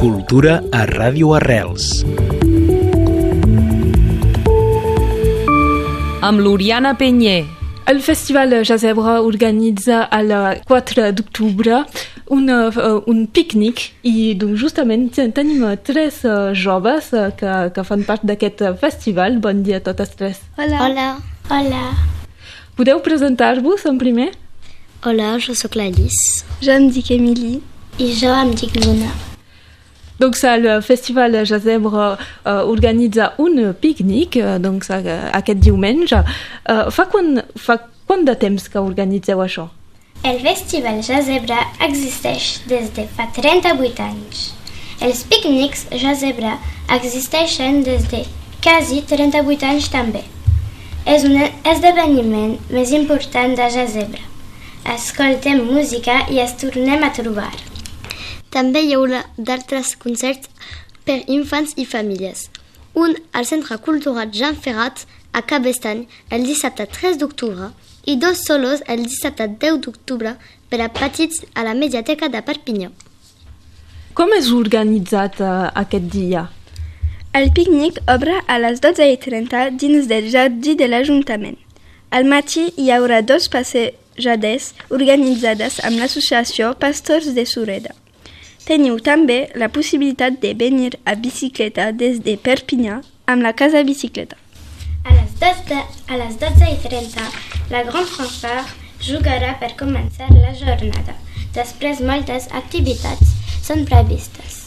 Cultura a Ràdio Arrels. Amb l'Oriana Penyer. El Festival Jazebre organitza el 4 d'octubre un pícnic i doncs, justament tenim tres joves que fan part d'aquest festival. Bon dia a totes tres. Hola. Hola. Hola. Podeu presentar-vos en primer? Hola, jo sóc l'Alice. Jo em dic Emily. I jo em dic Luna. Donc el Festival Jazebre organitza un pícnic doncs, aquest diumenge. Fa quant de temps que organitzeu això? El Festival Jazebre existeix des de fa 38 anys. Els pícnics Jazebre existeixen des de quasi 38 anys també. És un esdeveniment més important de Jazebre. Escoltem música i ens tornem a trobar. També hi haurà d'altres concerts per infants i famílies. Un al Centre Cultural Jean Ferrat a Cabestany el dissabte 3 d'octubre i dos solos el dissabte 10 d'octubre per a petits a la Mediateca de Perpinyà. Com és organitzat aquest dia? El pícnic obre a les 12:30 dins del jardí de l'Ajuntament. Al matí hi haurà dos passejades organitzades amb l'associació Pastors de Sureda. Teniu també la possibilitat de venir a bicicleta des de Perpinyà amb la Casa Bicicleta. A les 12:30, la Grande Fanfare jugarà per començar la jornada. Després, moltes activitats són previstes.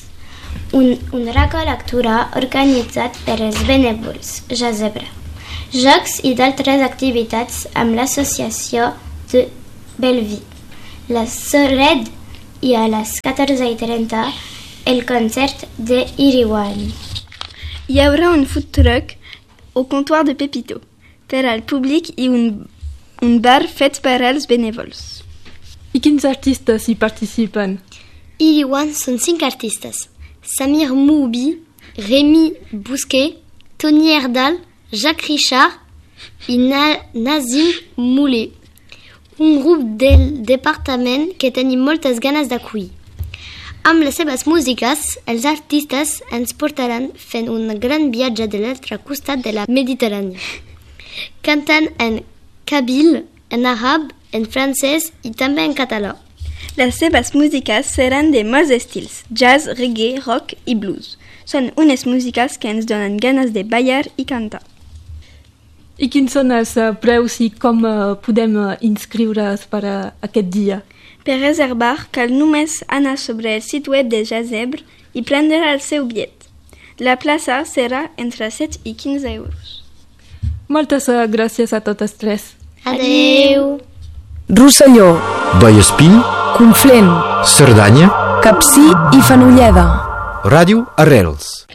Un racó lectura organitzat per els benèvols Jazebre. Jocs i d'altres activitats amb l'associació de Belleville. La Sored i a les 14:30 el concert de Iriwan. Hi haurà un food truck au comptoir de Pepito per al públic i un bar fet per als benèvols. I quins artistes hi participen? Iriwan són 5 artistes: Samir Moubi, Rémi Bousquet, Tony Erdal, Jacques Richard i Nazim Moulet. Un grup del departament que tenim moltes ganes d'acollir. Amb les seves músiques, els artistes ens portaran fent un gran viatge de l'altre costat de la Mediterrània. Canten en kabyle, en àrab, en francès i també en català. Les seves músiques seran de molts estils: jazz, reggae, rock i blues. Són unes músiques que ens donen ganes de ballar i cantar. I quins són els preus i com podem inscriure's per aquest dia? Per reservar, cal només anar sobre el sit web de Jazebre i prendre el seu bitllet. La plaça serà entre 7 i 15 euros. Moltes gràcies a totes tres. Adeu! Rosselló, Vallespir, Conflent, Cerdanya, Capcir i Fenolleda. Ràdio Arrels.